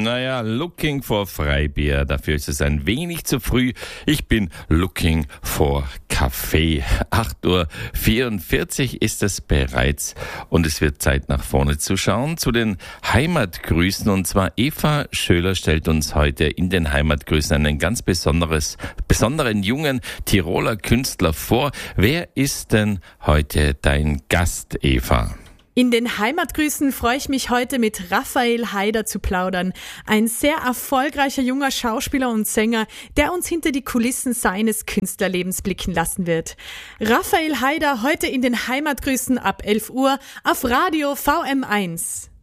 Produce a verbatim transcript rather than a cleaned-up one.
Naja, looking for Freibier. Dafür ist es ein wenig zu früh. Ich bin looking for Kaffee. acht Uhr vierundvierzig ist es bereits und es wird Zeit, nach vorne zu schauen, zu den Heimatgrüßen. Und zwar Eva Schöler stellt uns heute in den Heimatgrüßen einen ganz besonderes, besonderen jungen Tiroler Künstler vor. Wer ist denn heute dein Gast, Eva? In den Heimatgrüßen freue ich mich heute mit Raphael Haider zu plaudern. Ein sehr erfolgreicher junger Schauspieler und Sänger, der uns hinter die Kulissen seines Künstlerlebens blicken lassen wird. Raphael Haider heute in den Heimatgrüßen ab elf Uhr auf Radio V M eins.